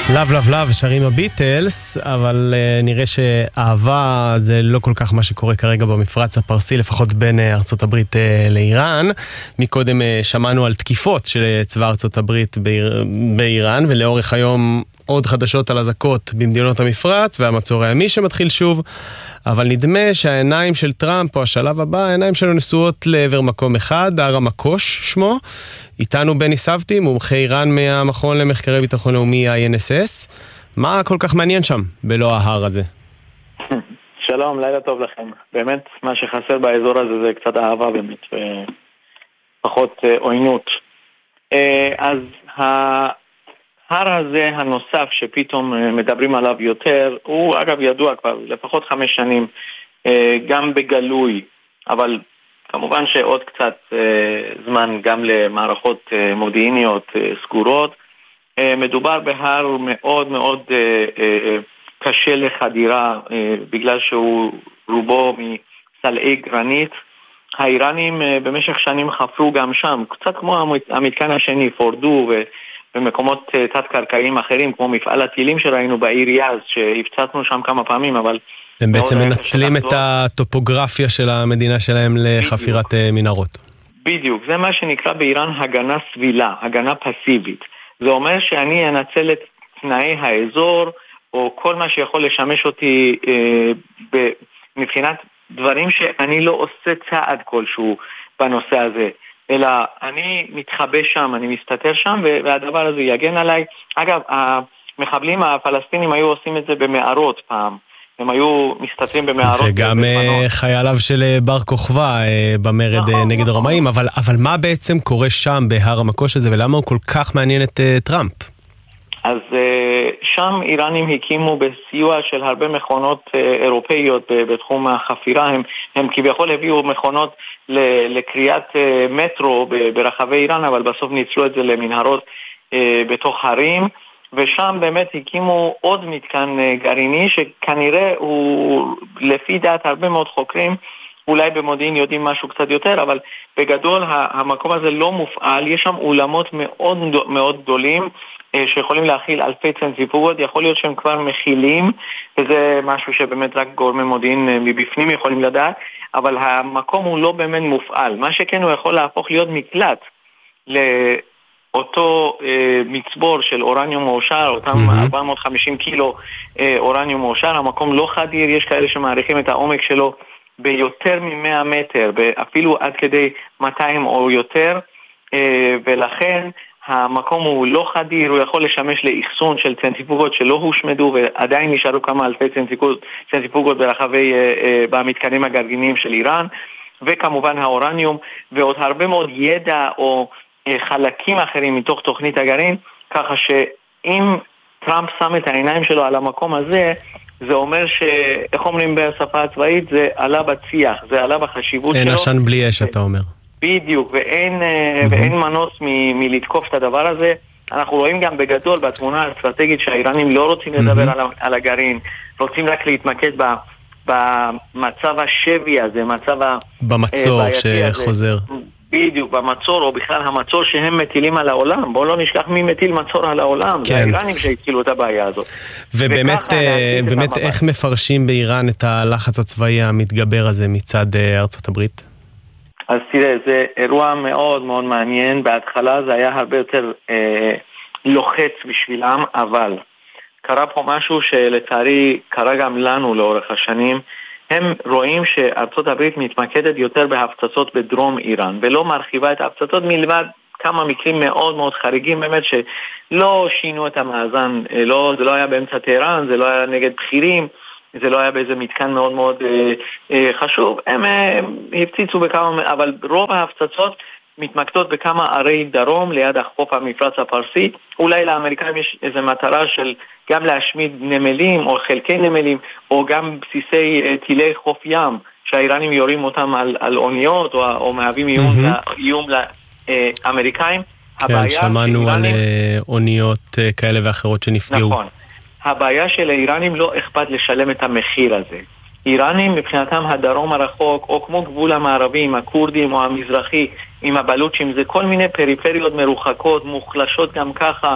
לב לב לב שרים הביטלס, אבל נראה שאהבה זה לא כל כך מה שקורה כרגע במפרץ הפרסי, לפחות בין ארצות הברית לאיראן. מקודם שמענו על תקיפות של צבא ארצות הברית באיראן, ולאורך היום עוד חדשות על אזעקות במדינות המפרץ והמצור הימי שמתחיל שוב. אבל נדמה שהעיניים של טראמפ, או השלב הבא, העיניים שלו נשואות לעבר מקום אחד, הר המקוש שמו. איתנו בני סבתי, מומחה איראן מהמכון למחקרי ביטחון לאומי INSS. מה כל כך מעניין שם, בלא ההר הזה? שלום, לילה טוב לכם. באמת, מה שחסר באזור הזה זה קצת אהבה באמת, ופחות עוינות. אז ההר הזה הנוסף שפתאום מדברים עליו יותר, הוא אגב ידוע כבר לפחות 5 שנים, גם בגלוי, אבל כמובן שעוד קצת זמן גם למערכות מודיעיניות סגורות. מדובר בהר מאוד מאוד קשה לחדירה, בגלל שהוא רובו מסלעי גרנית. האיראנים במשך שנים חפרו גם שם, קצת כמו המתקן השני, פורדו במקומות תת-קרקעיים אחרים, כמו מפעל הטילים שראינו בעיר יז, שהפצצנו שם כמה פעמים, אבל... הם בעצם מנצלים את הטופוגרפיה של המדינה שלהם לחפירת מנהרות. בדיוק, זה מה שנקרא באיראן הגנה סבילה, הגנה פסיבית. זה אומר שאני אנצל את תנאי האזור, או כל מה שיכול לשמש אותי מבחינת דברים שאני לא עושה צעד כלשהו בנושא הזה. אלא אני מתחבא שם, אני מסתתר שם, והדבר הזה יגן עליי. אגב, המחבלים הפלסטינים היו עושים את זה במערות פעם. הם היו מסתתרים במערות. וגם חייליו של בר כוכבא במרד נגד הרומאים. אבל מה בעצם קורה שם בהר המקוש הזה, ולמה הוא כל כך מעניין את טראמפ? אז שם איראנים הקימו בסיוע של הרבה מכונות אירופאיות בתחום החפירה. הם כביכול הביאו מכונות לקריאת מטרו ברחבי איראן, אבל בסוף ניצלו את זה למנהרות בתוך הרים, ושם באמת הקימו עוד מתקן גרעיני שכנראה הוא, לפי דעת הרבה מאוד חוקרים, אולי במודיעין יודעים משהו קצת יותר, אבל בגדול המקום הזה לא מופעל. יש שם אולמות מאוד מאוד גדולים שיכולים להכיל אלפי צנטריפוגות, יכול להיות שהם כבר מכילים, וזה משהו שבאמת רק גורמי מודיעין מבפנים יכולים לדעת, אבל המקום הוא לא באמת מופעל. מה שכן, הוא יכול להפוך להיות מקלט לאותו מצבור של אורניום מאושר, אותם 450 קילו אורניום מאושר. המקום לא חדיר, יש כאלה שמעריכים את העומק שלו ביותר מ-100 מטר, אפילו עד כדי 200 או יותר, ולכן המקום הוא לא חדיר, הוא יכול לשמש לאחסון של צנטריפוגות שלא הושמדו, ועדיין נשארו כמה אלפי צנטריפוגות ברחבי, במתקנים הגרעיניים של איראן, וכמובן האורניום, ועוד הרבה מאוד ידע או חלקים אחרים מתוך תוכנית הגרעין, ככה שאם טראמפ שם את העיניים שלו על המקום הזה, זה אומר איך אומרים בשפה הצבאית, זה עלה בציח, זה עלה בחשיבות שלו. אין עשן בלי אש, אתה אומר. בדיוק, ואין מנוס מלתקוף את הדבר הזה. אנחנו רואים גם בגדול בתמונה האסטרטגית שהאיראנים לא רוצים לדבר על הגרעין, רוצים רק להתמקד במצב השבי הזה, במצור שחוזר. בדיוק, במצור, או בכלל המצור שהם מטילים על העולם. בואו לא נשכח מי מטיל מצור על העולם. זה האיראנים שהתחילו את הבעיה הזאת. ובאמת איך מפרשים באיראן את הלחץ הצבאי המתגבר הזה מצד ארצות הברית? אז תראה, זה אירוע מאוד מאוד מעניין. בהתחלה זה היה הרבה יותר לוחץ בשבילם, אבל קרה פה משהו שלצערי קרה גם לנו לאורך השנים. הם רואים שארצות הברית מתמקדת יותר בהפצצות בדרום איראן, ולא מרחיבה את ההפצצות מלבד כמה מקרים מאוד מאוד חריגים באמת שלא שינו את המאזן. זה לא היה באמצע טהרן, זה לא היה נגד בכירים, זה לא היה באיזה מתקן מאוד מאוד חשוב. הם הפציצו בכמה, אבל רוב ההפצצות מתמקדות בכמה ערי דרום ליד החוף המפרץ הפרסי. אולי לאמריקאים יש איזו מטרה של גם להשמיד נמלים או חלקי נמלים, או גם בסיסי טילי חוף ים שהאיראנים יורים אותם על אוניות, או מהווים איום לאמריקאים. כן, שמענו על אוניות כאלה ואחרות שנפגעו. נכון. הבעיה של האיראנים לא אכפת לשלם את המחיר הזה. איראנים מבחינתם הדרום הרחוק, או כמו גבול המערבי עם הקורדים או המזרחי עם הבלוצ'ים, זה כל מיני פריפריות מרוחקות, מוחלשות גם ככה,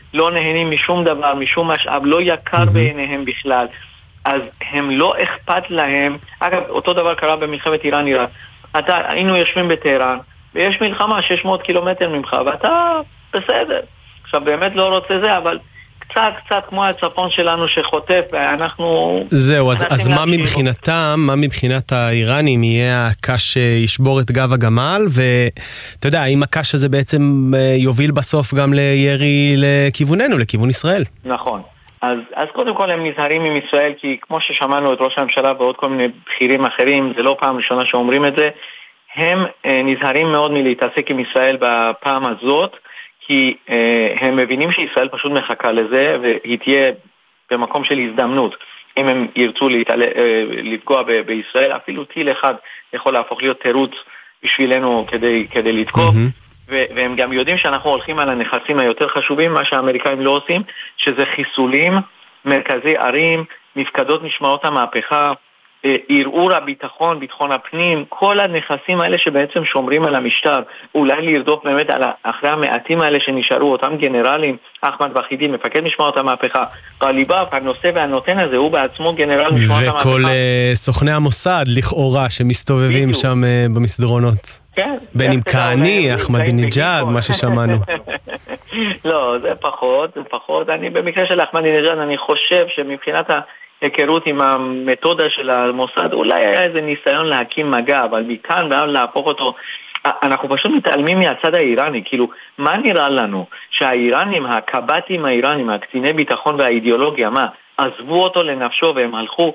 לא נהנים משום דבר, משום משאב, לא יקר בעיניהם בכלל. אז הם לא אכפת להם. אגב, אותו דבר קרה במלחמת איראן-עיראק. היינו יושבים בטהרן, ויש מלחמה 600 קילומטר ממך, ואתה בסדר. עכשיו באמת לא רוצה זה, אבל קצת כמו הצפון שלנו שחוטף, ואנחנו... זהו, אז מה מבחינתם, מה מבחינת האיראנים יהיה הקש שישבור את גב הגמל, ואתה יודע, האם הקש הזה בעצם יוביל בסוף גם לירי לכיווננו, לכיוון ישראל? נכון. אז קודם כל הם נזהרים עם ישראל, כי כמו ששמענו את ראש הממשלה ועוד כל מיני בכירים אחרים, זה לא פעם ראשונה שאומרים את זה, הם נזהרים מאוד מלהתעסק עם ישראל בפעם הזאת, כי הם מבינים שישראל פשוט מחכה לזה, והיא תהיה במקום של הזדמנות. אם הם ירצו לפגוע בישראל, אפילו טיל אחד יכול להפוך להיות תירוץ בשבילנו כדי לתקוף. והם גם יודעים שאנחנו הולכים על הנכסים היותר חשובים, מה שהאמריקאים לא עושים, שזה חיסולים, מרכזי ערים, מפקדות משמרות המהפכה, ערעור הביטחון, ביטחון הפנים, כל הנכסים האלה שבעצם שומרים על המשטר, אולי לרדוף באמת אחרי המעטים האלה שנשארו, אותם גנרלים, אחמד וחידי, מפקד משמרות המהפכה, גליבאב, הנושא והנותן הזה, הוא בעצמו גנרל משמרות המהפכה. וכל סוכני המוסד לכאורה שמסתובבים שם במסדרונות. כן, בין אם כהני, אחמדינג'אד, מה ששמענו. לא, זה פחות. אני במקרה של אחמדינג'אד, אני חושב שמבחינת ההיכרות עם המתודה של המוסד, אולי היה איזה ניסיון להקים מגע, אבל מכאן ועד להפוך אותו, אנחנו פשוט מתעלמים מהצד האיראני, כאילו, מה נראה לנו? שהאיראנים, הקבטים האיראנים, הקציני ביטחון והאידיאולוגיה, מה? עזבו אותו לנפשו והם הלכו,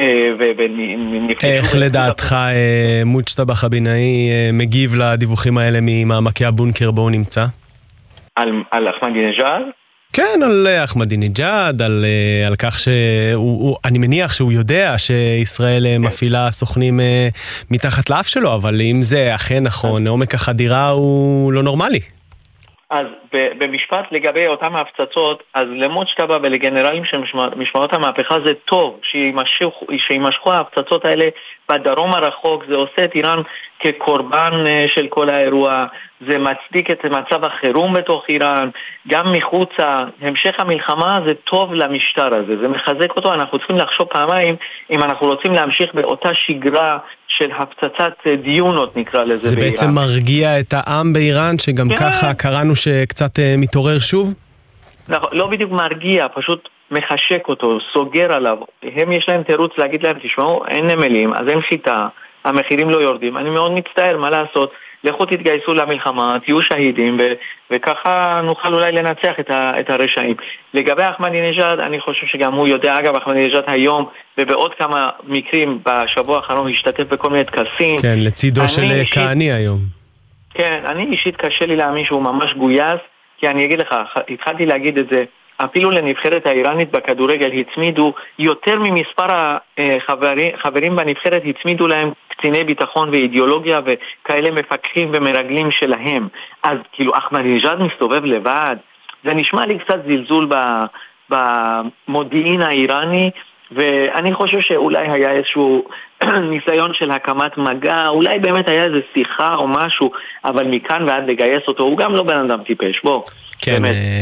איך לדעתך מוג'תבא חבינאי מגיב לדיווחים האלה ממעמקי הבונקר בו הוא נמצא? על אחמדינג'אד? כן, על אחמדינג'אד, על כך שאני מניח שהוא יודע שישראל מפעילה סוכנים מתחת לאף שלו, אבל אם זה אכן נכון, עומק החדירה הוא לא נורמלי. אז במשפט לגבי אותם ההפצצות, אז למוג'תבא ולגנרלים של משמרות המהפכה זה טוב שימשכו ההפצצות האלה בדרום הרחוק, זה עושה את איראן כקורבן של כל האירוע, זה מצדיק את מצב החירום בתוך איראן, גם מחוצה, המשך המלחמה זה טוב למשטר הזה, זה מחזק אותו, אנחנו צריכים לחשוב פעמיים אם אנחנו רוצים להמשיך באותה שגרה של הפצצת דיונות נקרא לזה זה באיראן. בעצם מרגיע את העם באיראן שגם ככה קראנו שקצת מתעורר שוב? לא בדיוק מרגיע, פשוט מחשק אותו, סוגר עליו, הם יש להם תירוץ להגיד להם, תשמעו, אין נמלים, אז אין חיטה, המחירים לא יורדים, אני מאוד מצטער, מה לעשות? לכו תתגייסו למלחמה, תהיו שהידים, וככה נוכל אולי לנצח את הרשעים. לגבי אחמדינג'אד, אני חושב שגם הוא יודע, אגב, אחמדינג'אד היום, ובעוד כמה מקרים בשבוע האחרון, השתתף בכל מיני טקסים. כן, לצידו של כהני היום. כן, אני אישית קשה לי להאמין שהוא ממש גויס, כי אני אגיד לך, התחלתי להגיד את זה, אפילו לנבחרת האיראנית בכדורגל הצמידו יותר ממספר החברים בנבחרת, הצמידו להם קציני ביטחון ואידיאולוגיה וכאלה מפקחים ומרגלים שלהם. אז כאילו אחמדינג'אד מסתובב לבד, זה נשמע לי קצת זלזול במודיעין האיראני, ואני חושב שאולי היה איזשהו ניסיון של הקמת מגע, אולי באמת היה איזו שיחה או משהו, אבל מכאן ועד לגייס אותו, הוא גם לא בן אדם טיפש, בוא. כן,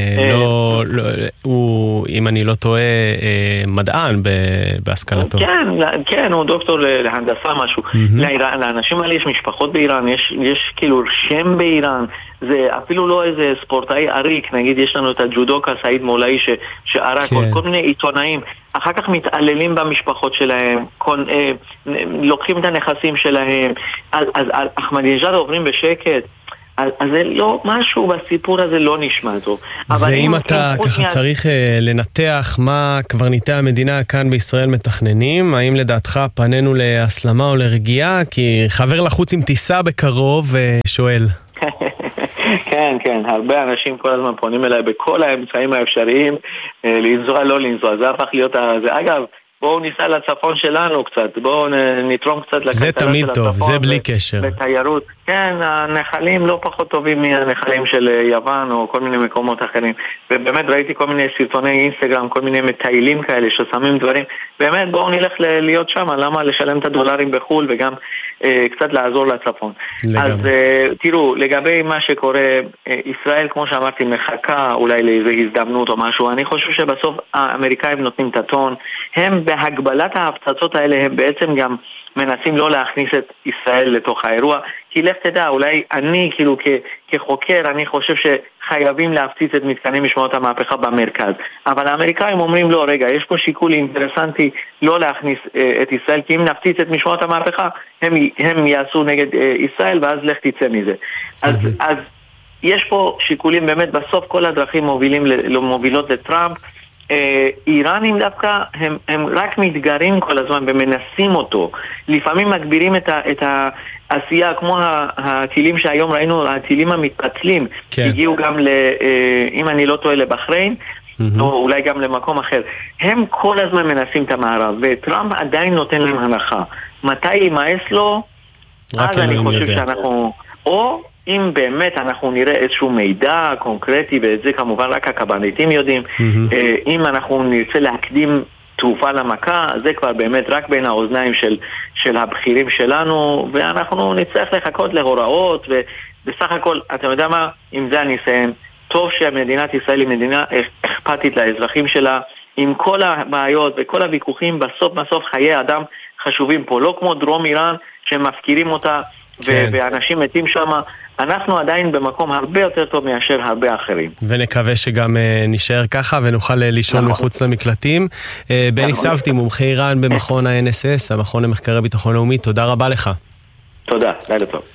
הוא, אם אני לא טועה, מדען בהשכלתו. כן, הוא דוקטור להנדסה משהו. לאנשים האלה יש משפחות באיראן, יש כאילו שם באיראן, זה אפילו לא איזה ספורטאי עריק, נגיד יש לנו את הג'ודוקה סעיד מולאי שערק, כל מיני עיתונאים, אחר כך מתעללים במשפחות שלהם, לוקחים את הנכסים שלהם, אז אחמדינג'אד עוברים בשקט, אז זה לא, משהו בסיפור הזה לא נשמע טוב. ואם אתה ככה צריך לנתח מה קברניטי המדינה כאן בישראל מתכננים, האם לדעתך פנינו להסלמה או לרגיעה? כי חבר לחוץ עם טיסה בקרוב שואל. כן, הרבה אנשים כל הזמן פונים אליי בכל האמצעים האפשריים, לנזוע, לא לנזוע, זה הפך להיות, אגב, בואו ניסע לצפון שלנו קצת, בואו נתרום קצת לכלכלה של הצפון. זה תמיד טוב, זה בלי קשר. לתיירות. כן, הנחלים לא פחות טובים מהנחלים של יוון או כל מיני מקומות אחרים. ובאמת ראיתי כל מיני סרטוני אינסטגרם, כל מיני מטיילים כאלה ששמים דברים. באמת בואו נלך להיות שם, למה לשלם את הדולרים בחול וגם קצת לעזור לצפון. לגמרי. אז תראו, לגבי מה שקורה, ישראל, כמו שאמרתי, מחכה אולי לאיזו הזדמנות או משהו. אני חושב שבסוף האמריקאים נותנים את הטון. הם בהגבלת ההפצצות האלה, הם בעצם גם מנסים לא להכניס את ישראל לתוך האירוע, כי לך תדע, אולי אני כאילו כחוקר, אני חושב שחייבים להפציץ את מתקני משמרות המהפכה במרכז. אבל האמריקאים אומרים לא, רגע, יש פה שיקול אינטרסנטי לא להכניס את ישראל, כי אם נפציץ את משמרות המהפכה, הם יעשו נגד ישראל, ואז לך תצא מזה. אז יש פה שיקולים באמת, בסוף כל הדרכים מובילות לטראמפ, איראנים דווקא הם רק מתגרים כל הזמן ומנסים אותו, לפעמים מגבירים את העשייה, כמו הטילים שהיום ראינו, הטילים המתפצלים, הגיעו גם אם אני לא טועה לבחריין, או אולי גם למקום אחר. הם כל הזמן מנסים את המערב, וטראמפ עדיין נותן להם הנחה. מתי יימאס לו? אז אני חושב שאנחנו, או אם באמת אנחנו נראה איזשהו מידע קונקרטי, ואת זה כמובן רק הקברניטים יודעים, אם אנחנו נרצה להקדים תרופה למכה, זה כבר באמת רק בין האוזניים של הבכירים שלנו, ואנחנו נצטרך לחכות להוראות, ובסך הכל, אתם יודע מה, עם זה אני אסיים. טוב שמדינת ישראל היא מדינה אכפתית לאזרחים שלה, עם כל הבעיות וכל הוויכוחים, בסוף חיי אדם חשובים פה, לא כמו דרום איראן שמפקירים אותה, ואנשים מתים שם. אנחנו עדיין במקום הרבה יותר טוב מאשר הרבה אחרים. ונקווה שגם נשאר ככה ונוכל לישון מחוץ למקלטים. בני סבתי, מומחי איראן במכון ה-NSS, המכון למחקרי ביטחון לאומי, תודה רבה לך. תודה, לילה טוב.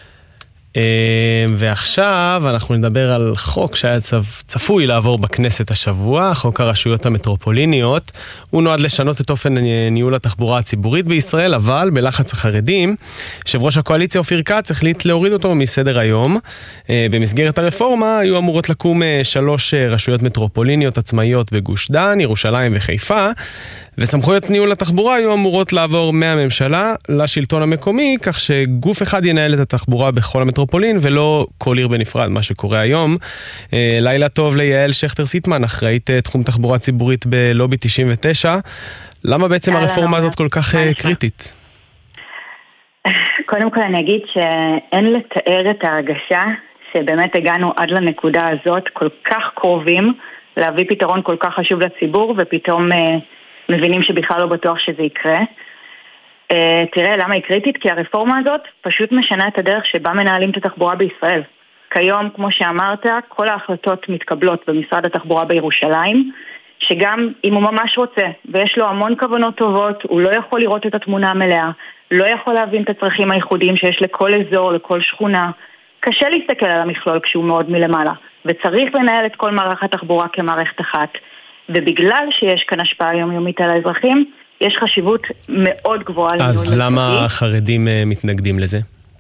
ועכשיו אנחנו נדבר על חוק שהיה צפוי לעבור בכנסת השבוע, חוק הרשויות המטרופוליניות. הוא נועד לשנות את אופן ניהול התחבורה הציבורית בישראל, אבל בלחץ החרדים, יושב ראש הקואליציה אופיר כץ החליט להוריד אותו מסדר היום. במסגרת הרפורמה היו אמורות לקום 3 רשויות מטרופוליניות עצמאיות בגוש דן, ירושלים וחיפה, וסמכויות ניהול התחבורה היו אמורות לעבור מהממשלה לשלטון המקומי, כך שגוף אחד ינהל את התחבורה בכל המטרופולין, ולא כל עיר בנפרד, מה שקורה היום. לילה טוב ליעל שכטר סיטמן, אחראית תחום תחבורה ציבורית בלובי 99. למה בעצם הרפורמה הזאת כל כך קריטית? קודם כל אני אגיד שאין לתאר את ההרגשה שבאמת הגענו עד לנקודה הזאת, כל כך קרובים להביא פתרון כל כך חשוב לציבור, ופתאום מבינים שבכלל לא בטוח שזה יקרה. תראה למה היא קריטית, כי הרפורמה הזאת פשוט משנה את הדרך שבה מנהלים את התחבורה בישראל. כיום, כמו שאמרת, כל ההחלטות מתקבלות במשרד התחבורה בירושלים, שגם אם הוא ממש רוצה, ויש לו המון כוונות טובות, הוא לא יכול לראות את התמונה המלאה, לא יכול להבין את הצרכים הייחודיים שיש לכל אזור, לכל שכונה. קשה להסתכל על המכלול כשהוא מאוד מלמעלה, וצריך לנהל את כל מערך התחבורה כמערכת אחת. ובגלל שיש כאן השפעה יומיומית על האזרחים, יש חשיבות מאוד גבוהה. אז למה החרדים מתנגדים לזה?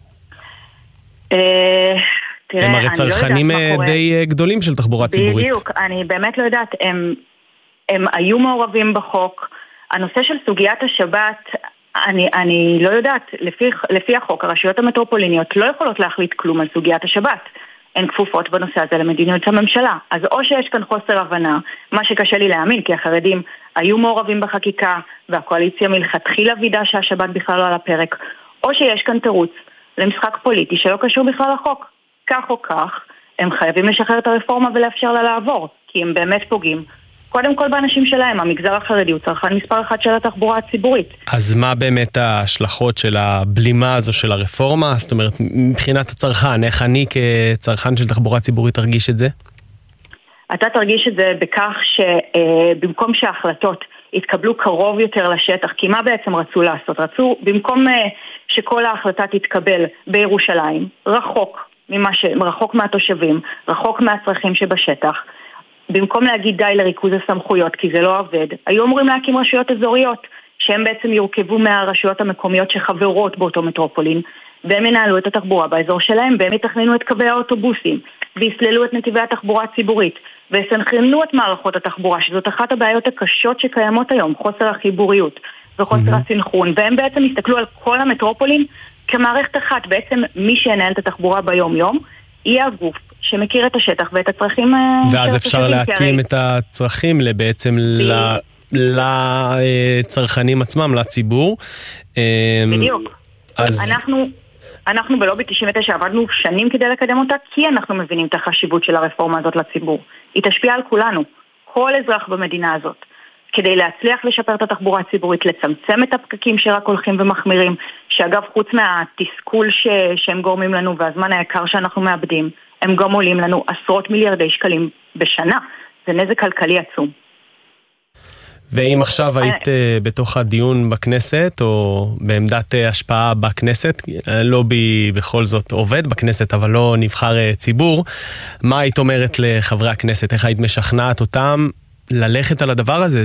הם הרי צרכנים די גדולים של תחבורה ציבורית. בדיוק, אני באמת לא יודעת, הם היו מעורבים בחוק. הנושא של סוגיית השבת, אני לא יודעת, לפי החוק, הרשויות המטרופוליניות לא יכולות להחליט כלום על סוגיית השבת. הן כפופות בנושא הזה למדיניות הממשלה. אז או שיש כאן חוסר הבנה, מה שקשה לי להאמין, כי החרדים היו מעורבים בחקיקה, והקואליציה מלכתחילה וידאה שהשבת בכלל לא על הפרק, או שיש כאן תירוץ למשחק פוליטי שלא קשור בכלל לחוק. כך או כך, הם חייבים לשחרר את הרפורמה ולאפשר לה לעבור, כי הם באמת פוגעים. קודם כל באנשים שלהם, המגזר החרדי הוא צרכן מספר 1 של התחבורה הציבורית. אז מה באמת ההשלכות של הבלימה הזו של הרפורמה? זאת אומרת, מבחינת הצרכן, איך אני כצרכן של תחבורה ציבורית תרגיש את זה? אתה תרגיש את זה בכך שבמקום שההחלטות יתקבלו קרוב יותר לשטח, כי מה בעצם רצו לעשות? רצו, במקום שכל ההחלטה תתקבל בירושלים, רחוק מהתושבים, רחוק מהצרכים שבשטח, במקום להגיד די לריכוז הסמכויות, כי זה לא עובד, היו אמורים להקים רשויות אזוריות, שהן בעצם יורכבו מהרשויות המקומיות שחברות באותו מטרופולין, והם ינהלו את התחבורה באזור שלהם, והם יתכננו את קווי האוטובוסים, ויסללו את נתיבי התחבורה הציבורית, ויסנכרנו את מערכות התחבורה, שזאת אחת הבעיות הקשות שקיימות היום, חוסר החיבוריות וחוסר הסנכרון, והם בעצם הסתכלו על כל המטרופולין כמערכת אחת, בעצם מי שינהל את התחבורה ביום-יום, יהיה הגוף שמכיר את השטח ואת הצרכים. ואז אפשר להתאים את הצרכים בעצם לצרכנים עצמם, לציבור. בדיוק. אנחנו בלובי 99 עבדנו שנים כדי לקדם אותה, כי אנחנו מבינים את החשיבות של הרפורמה הזאת לציבור. היא תשפיע על כולנו, כל אזרח במדינה הזאת. כדי להצליח לשפר את התחבורה הציבורית, לצמצם את הפקקים שרק הולכים ומחמירים, שאגב, חוץ מהתסכול שהם גורמים לנו והזמן היקר שאנחנו מאבדים, הם גם עולים לנו עשרות מיליארדי שקלים בשנה. זה נזק כלכלי עצום. ואם עכשיו היית בתוך הדיון בכנסת, או בעמדת השפעה בכנסת, לובי בכל זאת עובד בכנסת, אבל לא נבחר ציבור, מה היית אומרת לחברי הכנסת? איך היית משכנעת אותם ללכת על הדבר הזה?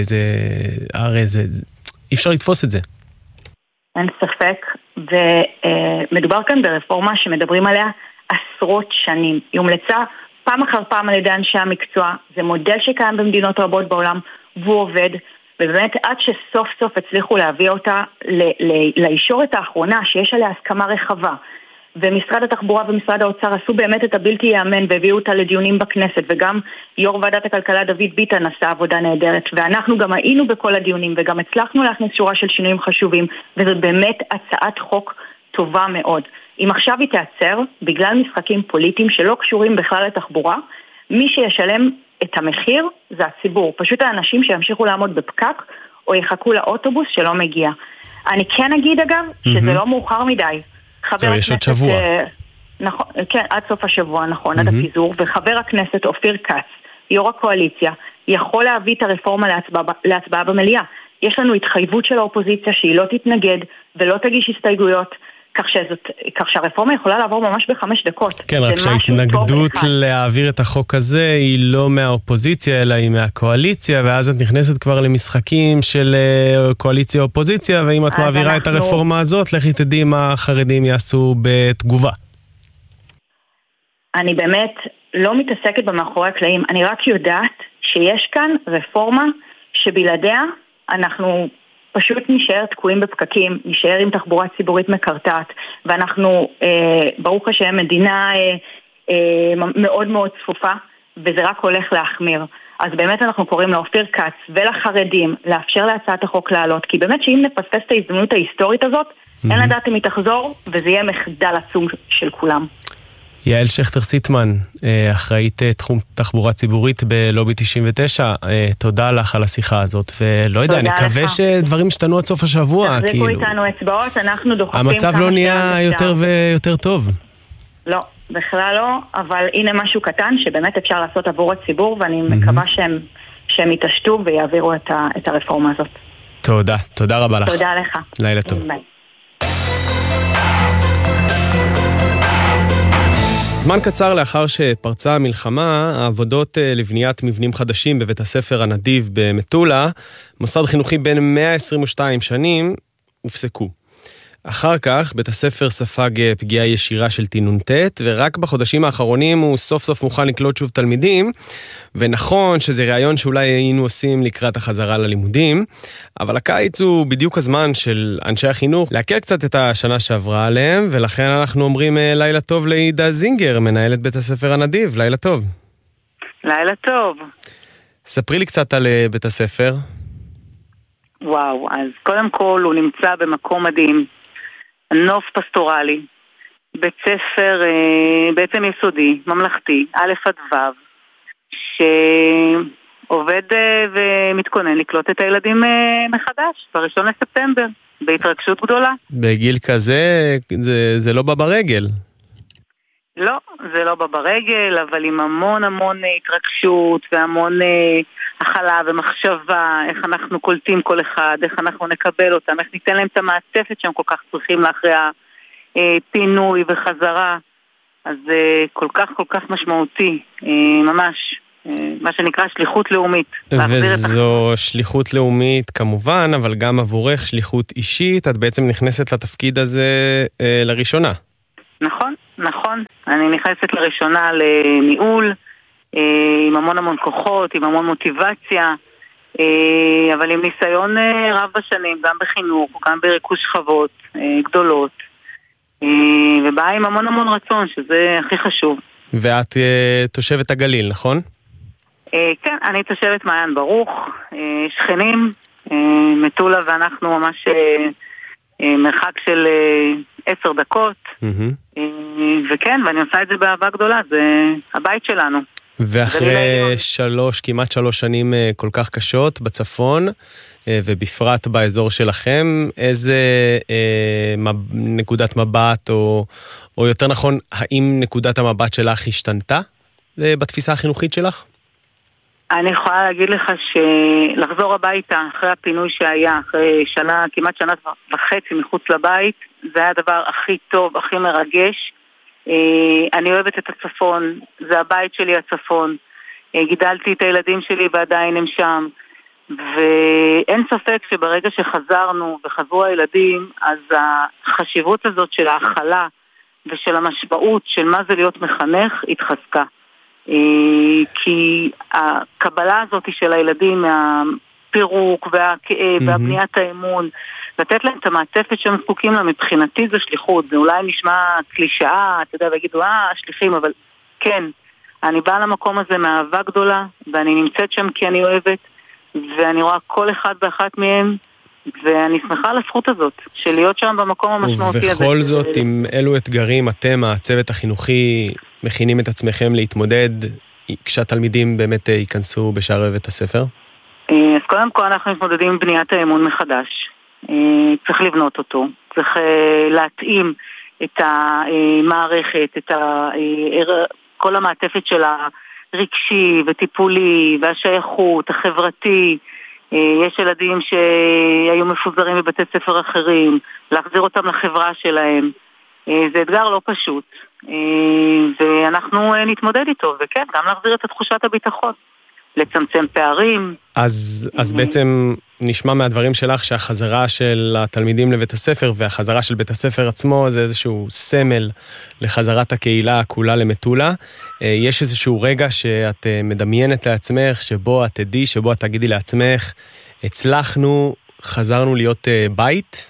הרי אי אפשר לתפוס את זה. אין ספק, ומדובר כאן ברפורמה שמדברים עליה עשרות שנים. היא הומלצה פעם אחר פעם על ידי אנשי המקצוע, זה מודל שקיים במדינות רבות בעולם, והוא עובד, ובאמת עד שסוף סוף הצליחו להביא אותה לישורת האחרונה, שיש עליה הסכמה רחבה, ומשרד התחבורה ומשרד האוצר עשו באמת את הבלתי יאמן, והביאו אותה לדיונים בכנסת, וגם יו"ר ועדת הכלכלה דוד ביטן עשה עבודה נהדרת, ואנחנו גם היינו בכל הדיונים, וגם הצלחנו להכניס שורה של שינויים חשובים, וזאת באמת הצעת חוק טובה מאוד. אם עכשיו היא תעצר, בגלל משחקים פוליטיים שלא קשורים בכלל לתחבורה, מי שישלם את המחיר זה הציבור. פשוט האנשים שימשיכו לעמוד בפקק, או יחכו לאוטובוס שלא מגיע. אני כן אגיד אגב, שזה לא מאוחר מדי. יש עוד שבוע. נכון, כן, עד סוף השבוע, נכון, עד הפיזור, וחבר הכנסת אופיר כץ, יו"ר הקואליציה, יכול להביא את הרפורמה להצבעה במליאה. יש לנו התחייבות של האופוזיציה שהיא לא תתנגד ולא תגיש הסתייגויות, כך שהרפורמה יכולה לעבור ממש ב5 דקות. כן, רק שההתנגדות להעביר את החוק הזה היא לא מהאופוזיציה, אלא היא מהקואליציה, ואז את נכנסת כבר למשחקים של קואליציה-אופוזיציה, ואם את מעבירה את הרפורמה הזאת, לכי תדעי מה החרדים יעשו בתגובה. אני באמת לא מתעסקת במאחורי הקלעים, אני רק יודעת שיש כאן רפורמה שבלעדיה אנחנו פשוט נשאר תקועים בפקקים, נשאר עם תחבורה ציבורית מקרטעת, ואנחנו, ברוך השם, מדינה מאוד מאוד צפופה, וזה רק הולך להחמיר. אז באמת אנחנו קוראים לאופיר כץ ולחרדים לאפשר להצעת החוק לעלות, כי באמת שאם נפספס את ההזדמנות ההיסטורית הזאת, אין לדעת אם היא תחזור, וזה יהיה מחדל עצום של כולם. יעל שכטר סיטמן, אחראית תחום תחבורה ציבורית בלובי 99, תודה לך על השיחה הזאת, ולא יודע, אני מקווה שדברים ישתנו עד סוף השבוע. תחזיקו איתנו אצבעות, אנחנו דוחפים המצב לא נהיה יותר ויותר טוב. לא, בכלל לא, אבל הנה משהו קטן שבאמת אפשר לעשות עבור הציבור, ואני מקווה שהם יתעשתו ויעבירו את הרפורמה הזאת. תודה, תודה רבה לך. תודה לך. לילה טוב. ביי. זמן קצר לאחר שפרצה המלחמה, העבודות לבניית מבנים חדשים בבית הספר הנדיב במטולה, מוסד חינוכי בין 122 שנים, הופסקו. אחר כך בית הספר ספג פגיעה ישירה של תינונטט, ורק בחודשים האחרונים הוא סוף סוף מוכן לקלוט שוב תלמידים, ונכון שזה רעיון שאולי היינו עושים לקראת החזרה ללימודים, אבל הקיץ הוא בדיוק הזמן של אנשי החינוך להקל קצת את השנה שעברה עליהם, ולכן אנחנו אומרים לילה טוב לעידה זינגר, מנהלת בית הספר הנדיב. לילה טוב. לילה טוב. ספרי לי קצת על בית הספר. וואו, אז קודם כל הוא נמצא במקום מדהים, נוף פסטורלי, בית ספר בעצם יסודי, ממלכתי, א' עד ו', שעובד ומתכונן לקלוט את הילדים מחדש, ב1 לספטמבר, בהתרגשות גדולה. בגיל כזה זה לא בא ברגל. לא, זה לא בא ברגל, אבל עם המון המון התרגשות והמון הכלה ומחשבה, איך אנחנו קולטים כל אחד, איך אנחנו נקבל אותם, איך ניתן להם את המעטפת שהם כל כך צריכים לאחרי הפינוי וחזרה. אז כל כך משמעותי, ממש, מה שנקרא שליחות לאומית. וזו שליחות לאומית כמובן, אבל גם עבורך שליחות אישית, את בעצם נכנסת לתפקיד הזה לראשונה. נכון. אני נכנסת לראשונה לניהול, עם המון כוחות, עם המון מוטיבציה, אבל עם ניסיון רב בשנים, גם בחינוך, גם בריכוז שכבות גדולות, ובאה עם המון רצון, שזה הכי חשוב. ואת תושבת הגליל, נכון? כן, אני תושבת מעיין ברוך, שכנים, מטולה ואנחנו ממש מרחק של 10 דקות, וכן, ואני עושה את זה באהבה גדולה, זה הבית שלנו. ואחרי כמעט 3 שנים כל כך קשות בצפון, ובפרט באזור שלכם, איזה נקודת מבט, או יותר נכון, האם נקודת המבט שלך השתנתה בתפיסה החינוכית שלך? אני יכולה להגיד לך שלחזור הביתה אחרי הפינוי שהיה, אחרי כמעט שנה וחצי מחוץ לבית, זה היה הדבר הכי טוב, הכי מרגש. אני אוהבת את הצפון, זה הבית שלי הצפון, גידלתי את הילדים שלי ועדיין הם שם, ואין ספק שברגע שחזרנו וחזרו הילדים, אז החשיבות הזאת של ההכלה ושל המשמעות של מה זה להיות מחנך התחזקה. כי הקבלה הזאת של הילדים מהפירוק והכאב והבניית האמון, לתת להם את המעטפת שהם זקוקים לה, מבחינתי זה שליחות. זה אולי נשמע קלישאה, אתה יודע, ויגידו, שליחים, אבל כן, אני באה למקום הזה מאהבה גדולה, ואני נמצאת שם כי אני אוהבת, ואני רואה כל אחד ואחת מהם, ואני שמחה על הזכות הזאת, של להיות שם במקום המשמעותי הזה. ובכל זאת, עם אילו אתגרים אתם, הצוות החינוכי, מכינים את עצמכם להתמודד, כשהתלמידים באמת ייכנסו בשערי בית הספר? אז קודם כל אנחנו מתמודדים עם בניית האמון מחדש. צריך לבנות אותו, צריך להתאים את המערכת, את כל המעטפת של הרגשי וטיפולי והשייכות, החברתי. יש ילדים שהיו מפוזרים בבתי ספר אחרים, להחזיר אותם לחברה שלהם. זה אתגר לא פשוט, ואנחנו נתמודד איתו, וכן, גם להחזיר את תחושת הביטחון, לצמצם פערים. אז בעצם נשמע מהדברים שלך שהחזרה של התלמידים לבית הספר והחזרה של בית הספר עצמו זה איזשהו סמל לחזרת הקהילה כולה למטולה. יש איזשהו רגע שאת מדמיינת לעצמך, שבו את תדעי, שבו את תגידי לעצמך, הצלחנו, חזרנו להיות בית?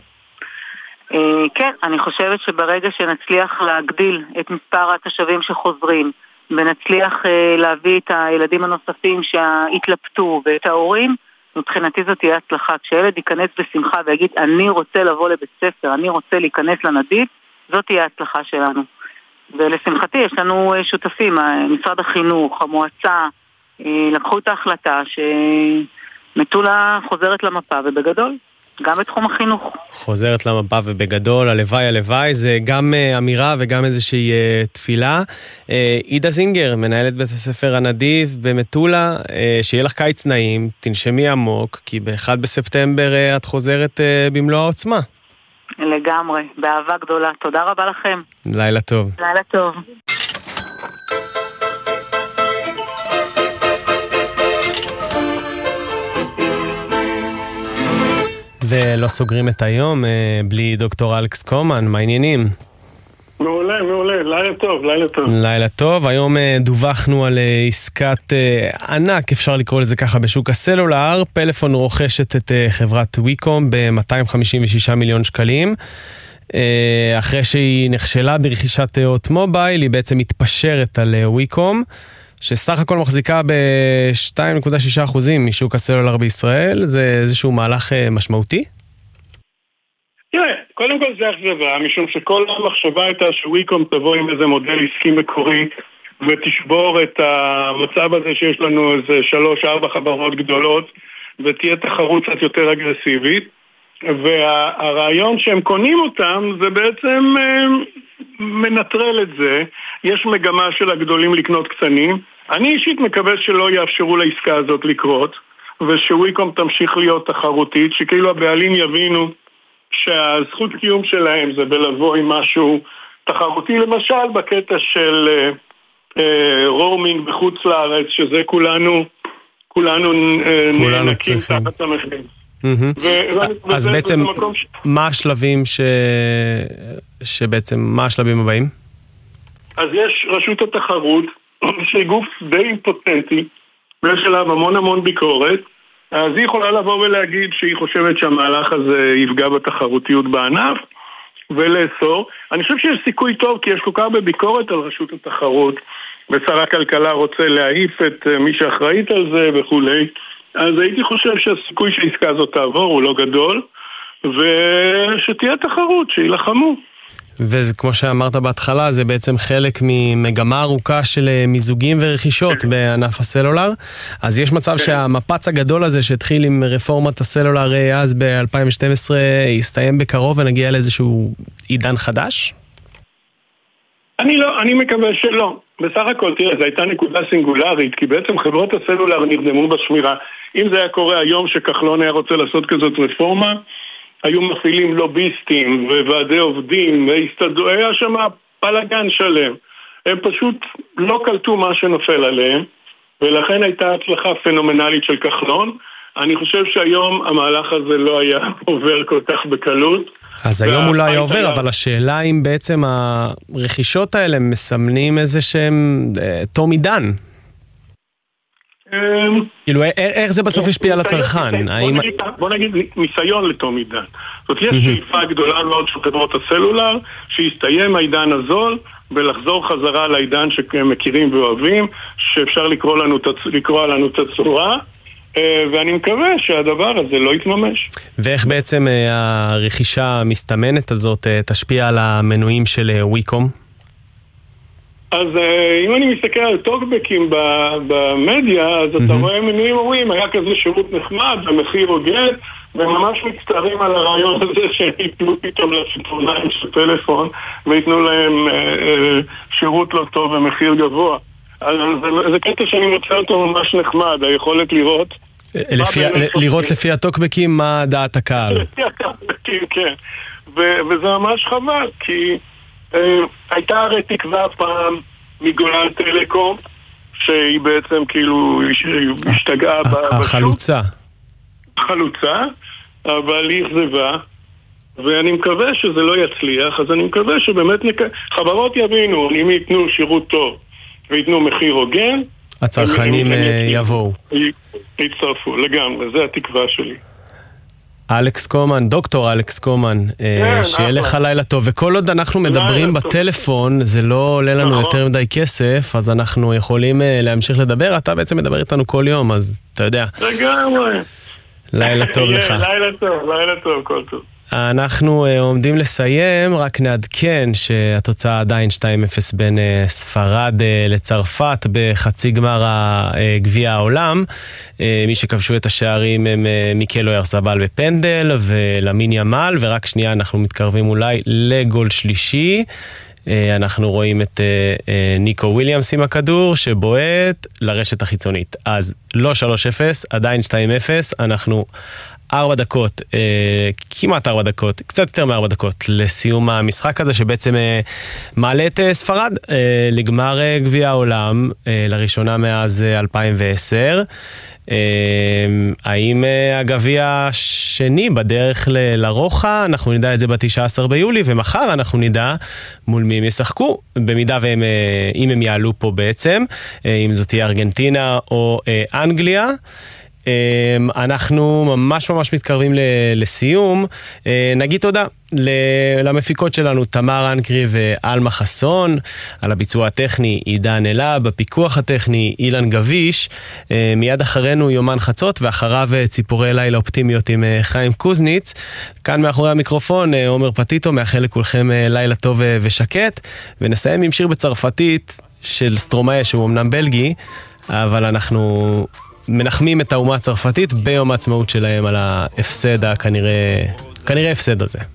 כן, אני חושבת שברגע שנצליח להגדיל את מספר התושבים שחוזרים, ונצליח להביא את הילדים הנוספים שהתלבטו ואת ההורים, מבחינתי זאת תהיה הצלחה. כשילד ייכנס בשמחה ויגיד, אני רוצה לבוא לבית ספר, אני רוצה להיכנס לנדיב, זאת תהיה הצלחה שלנו. ולשמחתי יש לנו שותפים, משרד החינוך, המועצה, לקחו את ההחלטה שמטולה חוזרת למפה ובגדול. גם בתחום החינוך. חוזרת למפה ובגדול, הלוואי, זה גם אמירה וגם איזושהי תפילה. עידה זינגר, מנהלת בית הספר הנדיב במטולה, שיהיה לך קיץ נעים, תנשמי עמוק, כי ב-1 בספטמבר את חוזרת במלוא העוצמה. לגמרי, באהבה גדולה. תודה רבה לכם. לילה טוב. לילה טוב. ולא סוגרים את היום בלי דוקטור אלכס קומן, מה העניינים? מעולה, לילה טוב. לילה טוב, היום דווחנו על עסקת ענק, אפשר לקרוא לזה ככה, בשוק הסלולר. פלאפון רוכשת את חברת ויקום ב-256 מיליון שקלים. אחרי שהיא נכשלה ברכישת הוט מובייל, היא בעצם מתפשרת על ויקום, שסך הכל מחזיקה ב-2.6% משוק הסלולר בישראל. זה איזשהו מהלך משמעותי? תראה, קודם כל זה אכזבה, משום שכל המחשבה הייתה שוויקום תבוא עם איזה מודל עסקי מקורי ותשבור את המצב הזה שיש לנו איזה 3-4 חברות גדולות ותהיה תחרות קצת יותר אגרסיבית, והרעיון שהם קונים אותם זה בעצם מנטרל את זה. יש מגמה של הגדולים לקנות קטנים. אני אישית מקווה שלא יאפשרו לעסקה הזאת לקרות, ושוויקום תמשיך להיות תחרותית, שכאילו הבעלים יבינו שהזכות קיום שלהם זה בלבוא עם משהו תחרותי, למשל בקטע של רומינג בחוץ לארץ, שזה כולנו נאנקים תחת המחיר. אז בעצם מה השלבים שבעצם מה השלבים הבאים? אז יש רשות התחרות שהיא גוף די אימפוטנטי ויש עליו המון ביקורת, אז היא יכולה לבוא ולהגיד שהיא חושבת שהמהלך הזה יפגע בתחרותיות בענף ולאסור. אני חושב שיש סיכוי טוב כי יש כל כך הרבה ביקורת על רשות התחרות ושר הכלכלה רוצה להעיף את מי שאחראית על זה וכולי, אז הייתי חושב שהסיכוי שהעסקה הזאת תעבור הוא לא גדול, ושתהיה תחרות, שילחמו. וכמו שאמרת בהתחלה, זה בעצם חלק ממגמה ארוכה של מיזוגים ורכישות בענף הסלולר. אז יש מצב שהמפץ הגדול הזה שהתחיל עם רפורמת הסלולר אז ב-2012 יסתיים בקרוב ונגיע לאיזשהו עידן חדש? אני מקווה שלא. בסך הכל, תראה, זו הייתה נקודה סינגולרית, כי בעצם חברות הסלולר נרדמו בשמירה. אם זה היה קורה היום שכחלון היה רוצה לעשות כזאת רפורמה, היו מפעילים לוביסטים וועדי עובדים, היה שם פלגן שלם. הם פשוט לא קלטו מה שנופל עליהם, ולכן הייתה הצלחה פנומנלית של כחלון. אני חושב שהיום המהלך הזה לא היה עובר כל כך בקלות. אז היום אולי היה עובר, אבל השאלה אם בעצם הרכישות האלה מסמנים איזה שהם תום עידן. כאילו, איך זה בסוף ישפיע על הצרכן? בוא נגיד ניסיון לתום עידן. זאת יש שאיפה גדולה מאוד של חברות הסלולר, שיסתיים העידן הזול, ולחזור חזרה לעידן שהם מכירים ואוהבים, שאפשר לקרוא לנו את הצורה, ואני מקווה שהדבר הזה לא יתממש. ואיך בעצם הרכישה המסתמנת הזאת תשפיע על המנויים של ויקום? אז אם אני מסתכל על טוקבקים במדיה, אז אתה רואה מנויים אומרים, היה כזה שירות נחמד, במחיר הוגן, וממש מצטערים על הרעיון הזה שהם ייתנו פתאום לציפורניים של טלפון, ויתנו להם שירות לא טוב במחיר גבוה. אז זה קטע שאני מוצא אותו ממש נחמד, היכולת לראות. לראות לפי הטוקבקים מה דעת הקהל. לפי הטוקבקים, כן. וזה ממש חבל, כי הייתה הרי תקווה פעם מגולן טלקום, שהיא בעצם כאילו השתגעה בשוק. החלוצה, אבל היא אכזבה, ואני מקווה שזה לא יצליח, אז אני מקווה שבאמת חברות יבינו, אם ייתנו שירות טוב ויתנו מחיר הוגן, הצרכנים יבואו. יצטרפו, לגמרי, זה התקווה שלי. אלכס קומן, דוקטור אלכס קומן, שיהיה לך לילה טוב. וכל עוד אנחנו מדברים בטלפון, זה לא עולה לנו יותר מדי כסף, אז אנחנו יכולים להמשיך לדבר. אתה בעצם מדבר איתנו כל יום, אז אתה יודע. לגמרי. לילה טוב לך. לילה טוב, כל טוב. אנחנו עומדים לסיים, רק נעדכן שהתוצאה עדיין 2-0 בין ספרד לצרפת בחצי גמר גביע העולם. מי שכבשו את השערים הם מיקל אוירזבאל בפנדל ולמין ימל, ורק שנייה אנחנו מתקרבים אולי לגול שלישי. אנחנו רואים את ניקו וויליאמס עם הכדור שבועט לרשת החיצונית. אז לא 3-0, עדיין 2-0, אנחנו 4 דקות, כמעט 4 דקות, קצת יותר מ4 דקות לסיום המשחק הזה שבעצם מעלה את ספרד לגמר גביע העולם לראשונה מאז 2010. האם הגביע השני בדרך לרוחה? אנחנו נדע את זה ב-19 ביולי, ומחר אנחנו נדע מול מי הם ישחקו, במידה והם, אם הם יעלו פה בעצם, אם זאת תהיה ארגנטינה או אנגליה. אנחנו ממש מתקרבים לסיום. נגיד תודה למפיקות שלנו תמר אנקרי ואלמה חסון, על הביצוע הטכני עידן אלה, בפיקוח הטכני אילן גביש. מיד אחרינו יומן חצות, ואחריו ציפורי לילה אופטימיות עם חיים קוזניץ. כאן מאחורי המיקרופון עומר פטיטו, מאחל לכולכם לילה טוב ושקט, ונסיים עם שיר בצרפתית של סטרומאיה, שהוא אמנם בלגי, אבל אנחנו מנחמים את האומה הצרפתית ביום העצמאות שלהם על ההפסד, כנראה הפסד הזה.